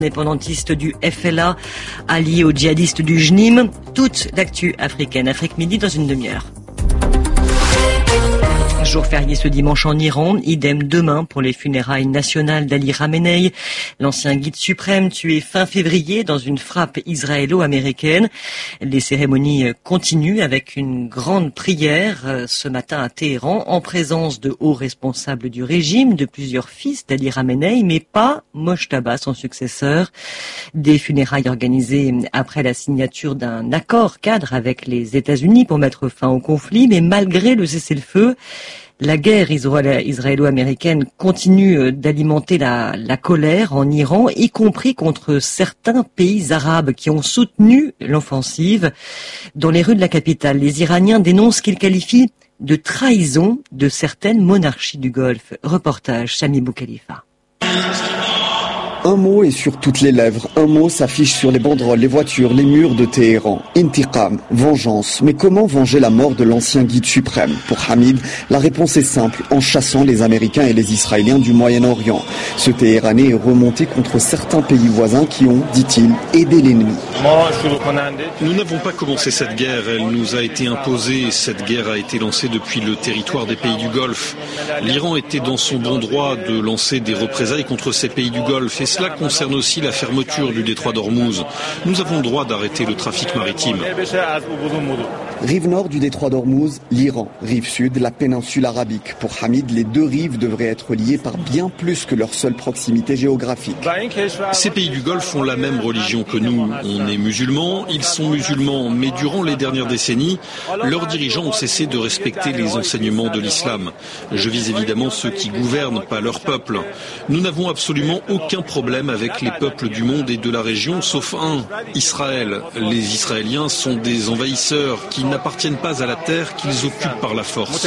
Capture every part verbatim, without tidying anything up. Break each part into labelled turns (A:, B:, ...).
A: Indépendantiste du F L A, allié aux djihadistes du J N I M. Toute l'actu africaine, Afrique Midi dans une demi-heure. Jour férié ce dimanche en Iran, idem demain pour les funérailles nationales d'Ali Khamenei, l'ancien guide suprême tué fin février dans une frappe israélo-américaine. Les cérémonies continuent avec une grande prière ce matin à Téhéran en présence de hauts responsables du régime, de plusieurs fils d'Ali Khamenei, mais pas Mojtaba, son successeur. Des funérailles organisées après la signature d'un accord cadre avec les États-Unis pour mettre fin au conflit, mais malgré le cessez-le-feu, la guerre israélo-américaine continue d'alimenter la, la colère en Iran, y compris contre certains pays arabes qui ont soutenu l'offensive. Dans les rues de la capitale, les Iraniens dénoncent ce qu'ils qualifient de trahison de certaines monarchies du Golfe. Reportage Sami Boukhalifa.
B: Un mot est sur toutes les lèvres, un mot s'affiche sur les banderoles, les voitures, les murs de Téhéran. Intiqam, vengeance. Mais comment venger la mort de l'ancien guide suprême? Pour Hamid, la réponse est simple, en chassant les Américains et les Israéliens du Moyen-Orient. Ce Téhéranais est remonté contre certains pays voisins qui ont, dit-il, aidé l'ennemi.
C: Nous n'avons pas commencé cette guerre, elle nous a été imposée. Cette guerre a été lancée depuis le territoire des pays du Golfe. L'Iran était dans son bon droit de lancer des représailles contre ces pays du Golfe. Et cela concerne aussi la fermeture du détroit d'Ormuz. Nous avons le droit d'arrêter le trafic maritime.
B: Rive nord du détroit d'Ormuz, l'Iran. Rive sud, la péninsule arabique. Pour Hamid, les deux rives devraient être liées par bien plus que leur seule proximité géographique.
C: Ces pays du Golfe ont la même religion que nous. On est musulmans, ils sont musulmans, mais durant les dernières décennies, leurs dirigeants ont cessé de respecter les enseignements de l'islam. Je vise évidemment ceux qui gouvernent, pas leur peuple. Nous n'avons absolument aucun problème avec les peuples du monde et de la région, sauf un, Israël. Les Israéliens sont des envahisseurs qui n'appartiennent pas à la terre qu'ils occupent par la force.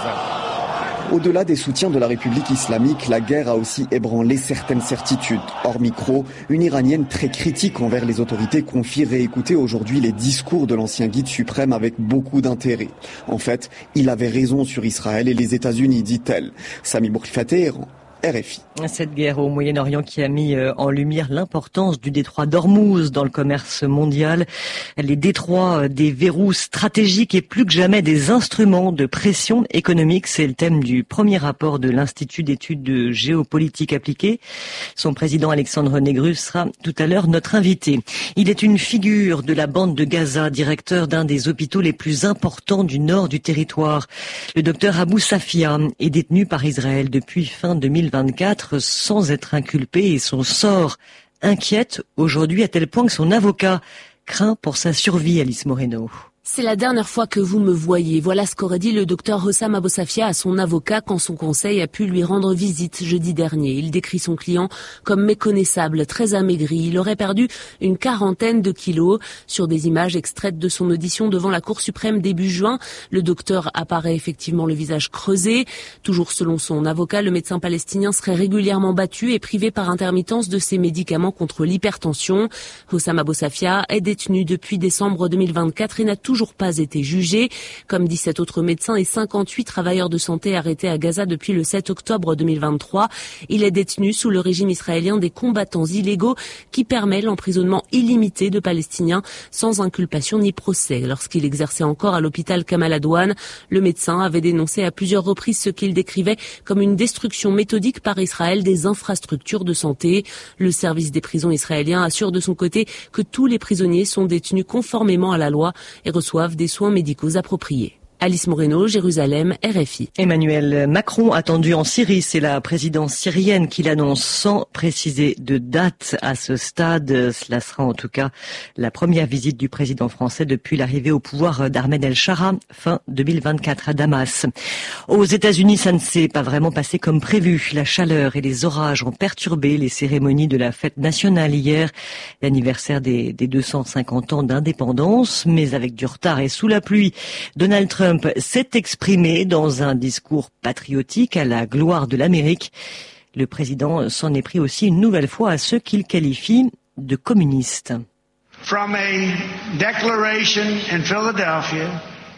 B: Au-delà des soutiens de la République islamique, la guerre a aussi ébranlé certaines certitudes. Hors micro, une Iranienne très critique envers les autorités confie réécouter aujourd'hui les discours de l'ancien guide suprême avec beaucoup d'intérêt. En fait, il avait raison sur Israël et les États-Unis, dit-elle. Sami Boukhalifa, Téhéran. R F I.
A: Cette guerre au Moyen-Orient qui a mis en lumière l'importance du détroit d'Ormuz dans le commerce mondial. Les détroits, des verrous stratégiques et plus que jamais des instruments de pression économique. C'est le thème du premier rapport de l'Institut d'études de géopolitique appliquée. Son président Alexandre Négrus sera tout à l'heure notre invité. Il est une figure de la bande de Gaza, directeur d'un des hôpitaux les plus importants du nord du territoire. Le docteur Abou Safia est détenu par Israël depuis fin deux mille vingt-quatre sans être inculpé et son sort inquiète aujourd'hui à tel point que son avocat craint pour sa survie, Alice Moreno.
D: C'est la dernière fois que vous me voyez. Voilà ce qu'aurait dit le docteur Hossam Abou Safia à son avocat quand son conseil a pu lui rendre visite jeudi dernier. Il décrit son client comme méconnaissable, très amaigri. Il aurait perdu une quarantaine de kilos. Sur des images extraites de son audition devant la Cour suprême début juin, le docteur apparaît effectivement le visage creusé. Toujours selon son avocat, le médecin palestinien serait régulièrement battu et privé par intermittence de ses médicaments contre l'hypertension. Hossam Abou Safia est détenu depuis décembre deux mille vingt-quatre et n'a toujours pas été jugé. Comme dix-sept autres médecins et cinquante-huit travailleurs de santé arrêtés à Gaza depuis le sept octobre deux mille vingt-trois, il est détenu sous le régime israélien des combattants illégaux qui permet l'emprisonnement illimité de Palestiniens sans inculpation ni procès. Lorsqu'il exerçait encore à l'hôpital Kamal Adwan, le médecin avait dénoncé à plusieurs reprises ce qu'il décrivait comme une destruction méthodique par Israël des infrastructures de santé. Le service des prisons israélien assure de son côté que tous les prisonniers sont détenus conformément à la loi et reçoivent des soins médicaux appropriés. Alice Moreno, Jérusalem, R F I.
A: Emmanuel Macron attendu en Syrie, c'est la présidence syrienne qui l'annonce sans préciser de date à ce stade. Cela sera en tout cas la première visite du président français depuis l'arrivée au pouvoir d'Ahmed El-Shara fin deux mille vingt-quatre à Damas. Aux États-Unis, ça ne s'est pas vraiment passé comme prévu. La chaleur et les orages ont perturbé les cérémonies de la fête nationale hier, l'anniversaire des, des deux cent cinquante ans d'indépendance, mais avec du retard et sous la pluie. Donald Trump s'est exprimé dans un discours patriotique à la gloire de l'Amérique. Le président s'en est pris aussi une nouvelle fois à ceux qu'il qualifie de communistes.
E: From a declaration in Philadelphia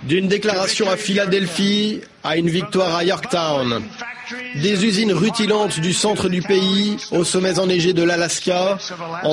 E: D'une déclaration à Philadelphie à une victoire à Yorktown. Des usines rutilantes du centre du pays aux sommets enneigés de l'Alaska.